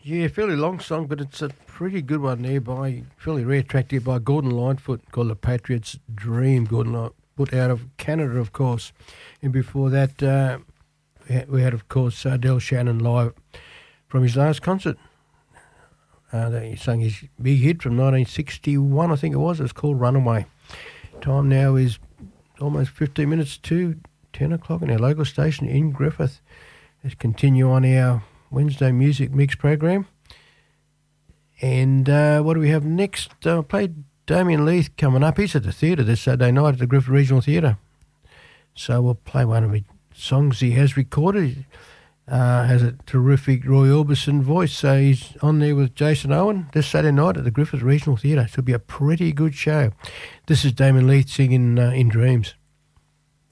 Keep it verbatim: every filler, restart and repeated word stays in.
Yeah, fairly long song, but it's a pretty good one there by, fairly rare track there by Gordon Lightfoot called The Patriot's Dream. Gordon Lightfoot out of Canada, of course. And before that, uh, we had, of course, uh, Del Shannon live from his last concert. Uh, he sang his big hit from nineteen sixty-one, I think it was. It was called Runaway. Time now is almost fifteen minutes to ten o'clock in our local station in Griffith. Let's continue on our Wednesday Music Mix program. And uh, what do we have next? Uh, played Damien Leith coming up. He's at the theatre this Saturday night at the Griffith Regional Theatre. So we'll play one of his songs he has recorded. Uh, has a terrific Roy Orbison voice. So he's on there with Jason Owen this Saturday night at the Griffith Regional Theatre. So it'll be a pretty good show. This is Damien Leith singing uh, In Dreams.